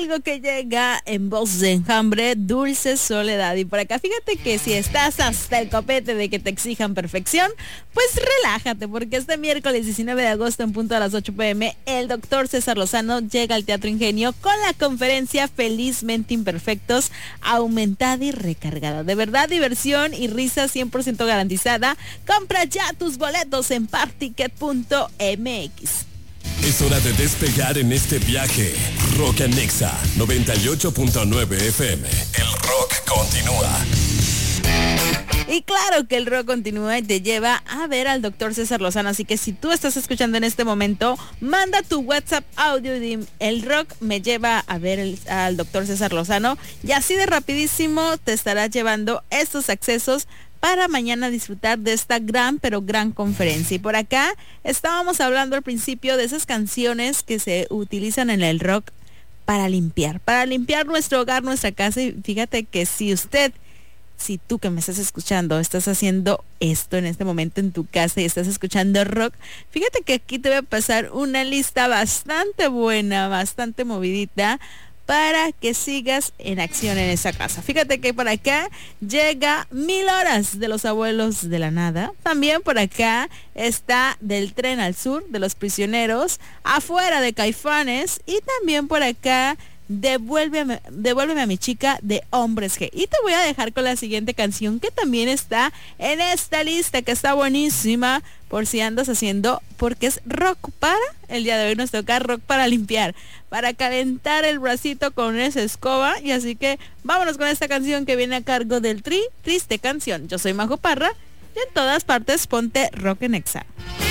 algo que llega en voz de Enjambre, Dulce Soledad. Y por acá, fíjate que si estás hasta el copete de que te exijan perfección, pues relájate, porque este miércoles 19 de agosto en punto a las 8 p.m, el doctor César Lozano llega al Teatro Ingenio con la conferencia Felizmente Imperfectos, aumentada y recargada. De verdad, diversión y risa 100% garantizada. Compra ya tus boletos en particket.mx. Es hora de despegar en este viaje. Rock en Nexa 98.9 FM. El rock continúa. Y claro que el rock continúa y te lleva a ver al doctor César Lozano. Así que si tú estás escuchando en este momento, manda tu WhatsApp audio y di, el rock me lleva a ver al doctor César Lozano. Y así de rapidísimo te estará llevando estos accesos para mañana disfrutar de esta gran, pero gran conferencia. Y por acá estábamos hablando al principio de esas canciones que se utilizan en el rock para limpiar nuestro hogar, nuestra casa. Y fíjate que si tú que me estás escuchando, estás haciendo esto en este momento en tu casa y estás escuchando rock, fíjate que aquí te voy a pasar una lista bastante buena, bastante movidita, para que sigas en acción en esa casa. Fíjate que por acá llega 1000 horas de Los Abuelos de la Nada. También por acá está Del Tren al Sur, de Los Prisioneros. Afuera, de Caifanes. Y también por acá Devuélveme a mi chica, de Hombres G. Y te voy a dejar con la siguiente canción que también está en esta lista, que está buenísima por si andas haciendo, porque es rock para, el día de hoy nos toca rock para limpiar, para calentar el bracito con esa escoba. Y así que vámonos con esta canción que viene a cargo del Triste Canción. Yo soy Majo Parra y en todas partes ponte Rock en Exa.